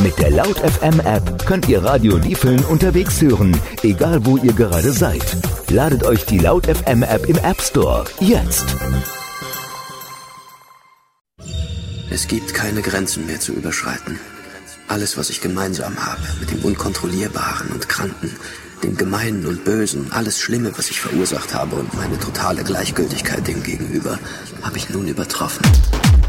Mit der Laut FM App könnt ihr Radio Liefeln unterwegs hören, egal wo ihr gerade seid. Ladet euch die Laut FM App im App Store jetzt. Es gibt keine Grenzen mehr zu überschreiten. Alles, was ich gemeinsam habe mit dem Unkontrollierbaren und Kranken, dem Gemeinen und Bösen, alles Schlimme, was ich verursacht habe und meine totale Gleichgültigkeit dem gegenüber, habe ich nun übertroffen.